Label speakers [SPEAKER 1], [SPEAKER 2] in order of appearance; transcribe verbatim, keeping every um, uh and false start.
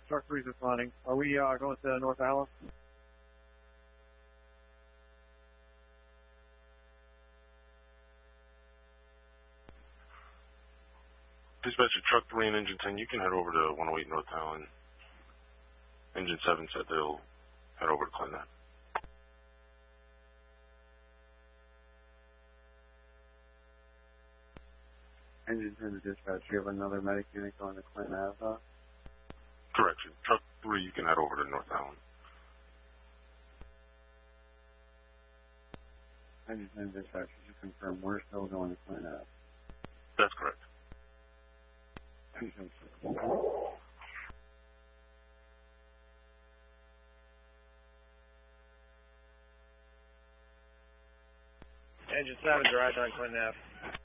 [SPEAKER 1] Truck three's responding. Are we uh, going to North Allen?
[SPEAKER 2] Dispatcher, truck three and engine ten, you can head over to one oh eight North Allen. Engine seven said they'll head over to Clinton.
[SPEAKER 1] Engine ten to dispatch. You have another medic unit going to Clinton Ave?
[SPEAKER 2] Correction. Truck three, you can head over to North Allen.
[SPEAKER 1] Engine ten to dispatch. Just confirm we're still going to Clinton Ave.
[SPEAKER 2] That's correct.
[SPEAKER 1] Engine
[SPEAKER 3] Engine seven, direct on Clinton Ave.